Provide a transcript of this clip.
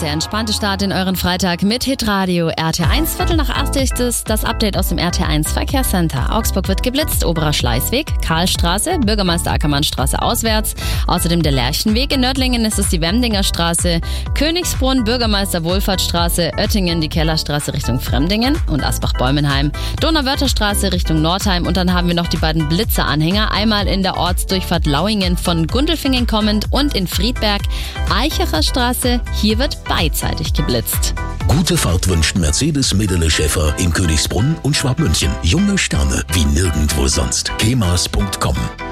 der entspannte Start in euren Freitag mit Hitradio RT1. 7:45 ist das Update aus dem RT1 Verkehrscenter. Augsburg wird geblitzt, Oberer Schleißweg, Karlstraße, Bürgermeister Ackermannstraße auswärts. Außerdem der Lerchenweg. In Nördlingen ist es die Wemdinger Straße, Königsbrunn, Bürgermeister Wohlfahrtsstraße, Oettingen, die Kellerstraße Richtung Fremdingen und Asbach-Bäumenheim, Donauwörtherstraße Richtung Nordheim. Und dann haben wir noch die beiden Blitzeranhänger. Einmal in der Ortsdurchfahrt Lauingen von Gundelfingen kommend und in Friedberg, Eichacher Straße. Hier wird beidseitig geblitzt. Gute Fahrt wünscht Mercedes Medele Schäfer in Königsbrunn und Schwabmünchen. Junge Sterne wie nirgendwo sonst. kemas.com